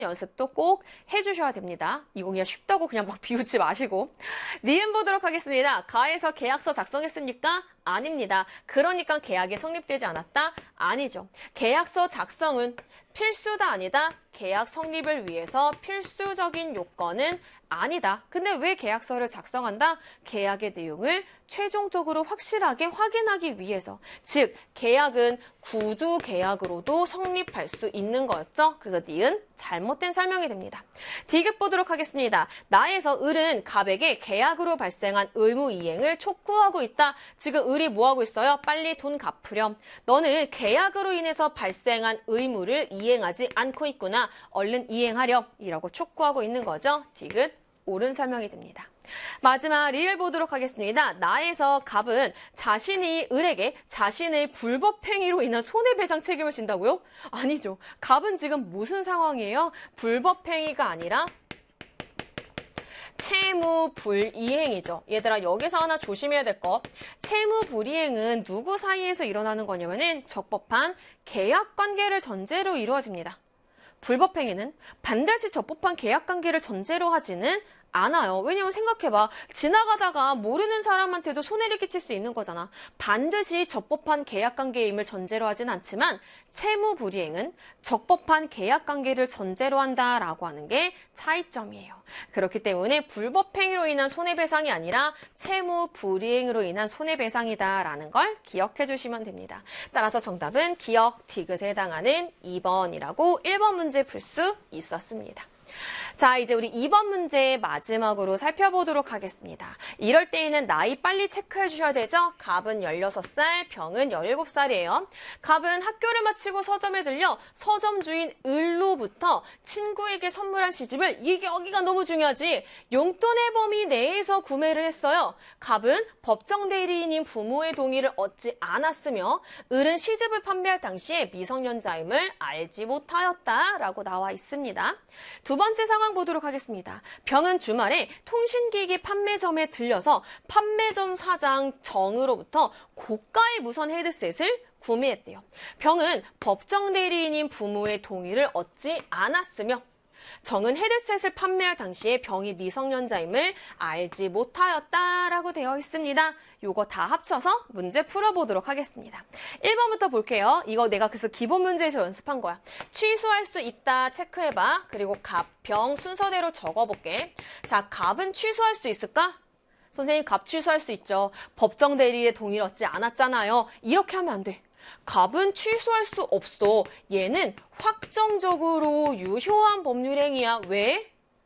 연습도 꼭 해주셔야 됩니다. 이거 그냥 쉽다고 그냥 막 비웃지 마시고. 니은 보도록 하겠습니다. 가에서 계약서 작성했습니까? 아닙니다. 그러니까 계약이 성립되지 않았다? 아니죠. 계약서 작성은 필수다 아니다? 계약 성립을 위해서 필수적인 요건은 아니다. 근데 왜 계약서를 작성한다? 계약의 내용을 최종적으로 확실하게 확인하기 위해서. 즉, 계약은 구두 계약으로도 성립할 수 있는 거였죠. 그래서 니은 잘못된 설명이 됩니다. 디귿 보도록 하겠습니다. 나에서 을은 갑에게 계약으로 발생한 의무 이행을 촉구하고 있다. 지금 을이 뭐 하고 있어요? 빨리 돈 갚으렴. 너는 계약으로 인해서 발생한 의무를 이행하지 않고 있구나. 얼른 이행하렴. 이라고 촉구하고 있는 거죠. 디귿 옳은 설명이 됩니다. 마지막 리을 보도록 하겠습니다. 나에서 갑은 자신이 을에게 자신의 불법 행위로 인한 손해배상 책임을 진다고요? 아니죠. 갑은 지금 무슨 상황이에요? 불법 행위가 아니라 채무불이행이죠. 얘들아, 여기서 하나 조심해야 될 거. 채무불이행은 누구 사이에서 일어나는 거냐면은 적법한 계약관계를 전제로 이루어집니다. 불법행위는 반드시 적법한 계약관계를 전제로 하지는 않아요. 왜냐면 생각해봐. 지나가다가 모르는 사람한테도 손해를 끼칠 수 있는 거잖아. 반드시 적법한 계약관계임을 전제로 하진 않지만 채무불이행은 적법한 계약관계를 전제로 한다라고 하는 게 차이점이에요. 그렇기 때문에 불법행위로 인한 손해배상이 아니라 채무불이행으로 인한 손해배상이다라는 걸 기억해 주시면 됩니다. 따라서 정답은 기억 디귿에 해당하는 2번이라고 1번 문제 풀 수 있었습니다. 자, 이제 우리 2번 문제 마지막으로 살펴보도록 하겠습니다. 이럴 때에는 나이 빨리 체크해 주셔야 되죠? 갑은 16살, 병은 17살이에요. 갑은 학교를 마치고 서점에 들려 서점 주인 을로부터 친구에게 선물한 시집을, 이게 여기가 너무 중요하지, 용돈의 범위 내에서 구매를 했어요. 갑은 법정 대리인인 부모의 동의를 얻지 않았으며 을은 시집을 판매할 당시에 미성년자임을 알지 못하였다라고 나와 있습니다. 두 번째 상황 보도록 하겠습니다. 병은 주말에 통신기기 판매점에 들려서 판매점 사장 정으로부터 고가의 무선 헤드셋을 구매했대요. 병은 법정 대리인인 부모의 동의를 얻지 않았으며 정은 헤드셋을 판매할 당시에 병이 미성년자임을 알지 못하였다라고 되어 있습니다. 요거 다 합쳐서 문제 풀어보도록 하겠습니다. 1번부터 볼게요. 이거 내가 그래서 기본 문제에서 연습한 거야. 취소할 수 있다 체크해봐. 그리고 갑, 병 순서대로 적어볼게. 자, 갑은 취소할 수 있을까? 선생님, 갑 취소할 수 있죠. 법정 대리의 동의를 얻지 않았잖아요. 이렇게 하면 안 돼. 갑은 취소할 수 없어. 얘는 확정적으로 유효한 법률행위야. 왜?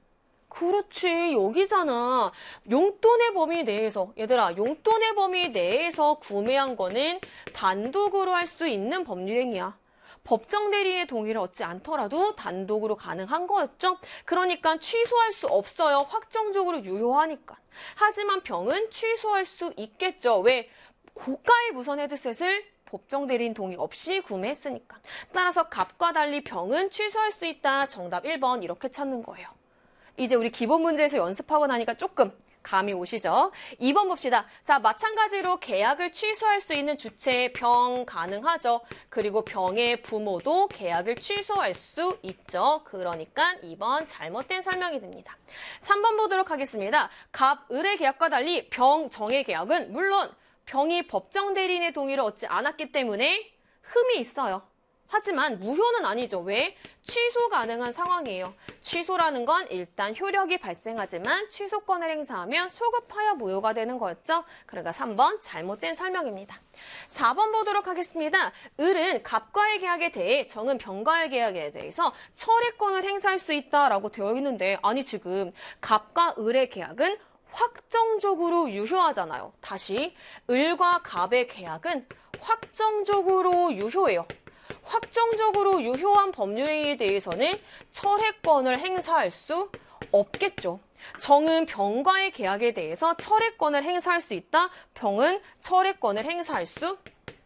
그렇지, 여기잖아. 용돈의 범위 내에서, 얘들아, 용돈의 범위 내에서 구매한 거는 단독으로 할 수 있는 법률행위야. 법정 대리의 동의를 얻지 않더라도 단독으로 가능한 거였죠. 그러니까 취소할 수 없어요. 확정적으로 유효하니까. 하지만 병은 취소할 수 있겠죠. 왜? 고가의 무선 헤드셋을 법정 대리인 동의 없이 구매했으니까. 따라서 갑과 달리 병은 취소할 수 있다. 정답 1번 이렇게 찾는 거예요. 이제 우리 기본 문제에서 연습하고 나니까 조금 감이 오시죠? 2번 봅시다. 자, 마찬가지로 계약을 취소할 수 있는 주체 병 가능하죠. 그리고 병의 부모도 계약을 취소할 수 있죠. 그러니까 2번 잘못된 설명이 됩니다. 3번 보도록 하겠습니다. 갑, 을의 계약과 달리 병, 정의 계약은 물론 병이 법정 대리인의 동의를 얻지 않았기 때문에 흠이 있어요. 하지만 무효는 아니죠. 왜? 취소 가능한 상황이에요. 취소라는 건 일단 효력이 발생하지만 취소권을 행사하면 소급하여 무효가 되는 거였죠. 그러니까 3번 잘못된 설명입니다. 4번 보도록 하겠습니다. 을은 갑과의 계약에 대해 정은 병과의 계약에 대해서 철회권을 행사할 수 있다라고 되어 있는데, 아니 지금 갑과 을의 계약은 확정적으로 유효하잖아요. 다시, 을과 갑의 계약은 확정적으로 유효해요. 확정적으로 유효한 법률행위에 대해서는 철회권을 행사할 수 없겠죠. 정은 병과의 계약에 대해서 철회권을 행사할 수 있다. 병은 철회권을 행사할 수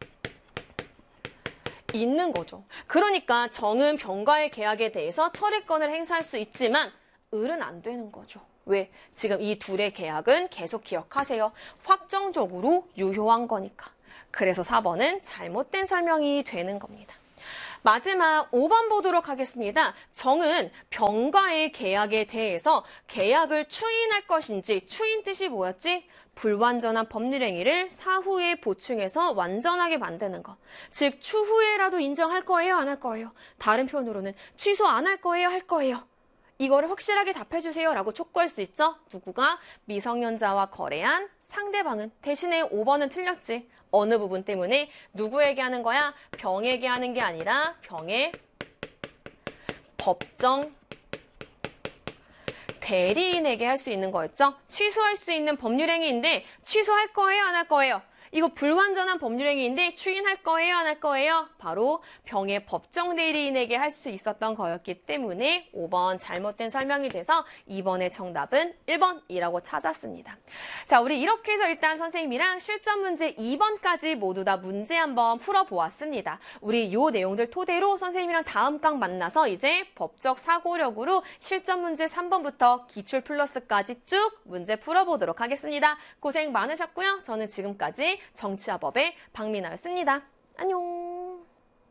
있는 거죠. 그러니까 정은 병과의 계약에 대해서 철회권을 행사할 수 있지만 을은 안 되는 거죠. 왜? 지금 이 둘의 계약은 계속 기억하세요. 확정적으로 유효한 거니까. 그래서 4번은 잘못된 설명이 되는 겁니다. 마지막 5번 보도록 하겠습니다. 정은 병과의 계약에 대해서 계약을 추인할 것인지, 추인 뜻이 뭐였지? 불완전한 법률 행위를 사후에 보충해서 완전하게 만드는 것. 즉 추후에라도 인정할 거예요, 안 할 거예요? 다른 표현으로는 취소 안 할 거예요, 할 거예요? 이거를 확실하게 답해주세요 라고 촉구할 수 있죠? 누구가? 미성년자와 거래한 상대방은. 대신에 5번은 틀렸지. 어느 부분 때문에? 누구에게 하는 거야? 병에게 하는 게 아니라 병의 법정 대리인에게 할 수 있는 거였죠? 취소할 수 있는 법률행위인데 취소할 거예요, 안 할 거예요? 이거 불완전한 법률행위인데 추인할 거예요, 안 할 거예요? 바로 병의 법정 대리인에게 할 수 있었던 거였기 때문에 5번 잘못된 설명이 돼서 2번의 정답은 1번이라고 찾았습니다. 자, 우리 이렇게 해서 일단 선생님이랑 실전 문제 2번까지 모두 다 문제 한번 풀어보았습니다. 우리 요 내용들 토대로 선생님이랑 다음 강 만나서 이제 법적 사고력으로 실전 문제 3번부터 기출 플러스까지 쭉 문제 풀어보도록 하겠습니다. 고생 많으셨고요. 저는 지금까지 정치화법의 박민아였습니다. 안녕.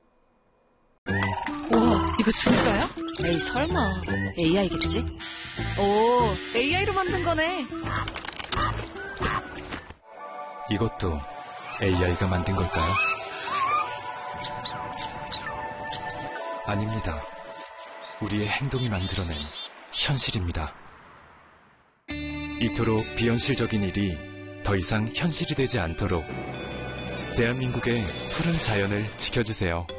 우와, 이거 진짜야? 에이, 설마. AI겠지? 오, AI로 만든 거네. 이것도 AI가 만든 걸까요? 아닙니다. 우리의 행동이 만들어낸 현실입니다. 이토록 비현실적인 일이 더 이상 현실이 되지 않도록 대한민국의 푸른 자연을 지켜주세요.